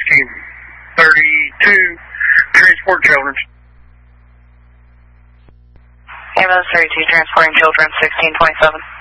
1632, transport children. Ambulance 32, transporting children, 1627.